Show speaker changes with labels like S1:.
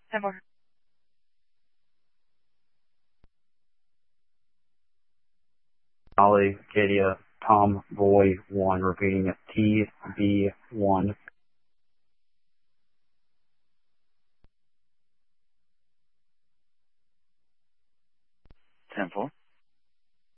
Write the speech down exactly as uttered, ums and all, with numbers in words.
S1: ten four.
S2: Ollie, Cadia, Tom, Boy, one, repeating T B one.
S3: ten four.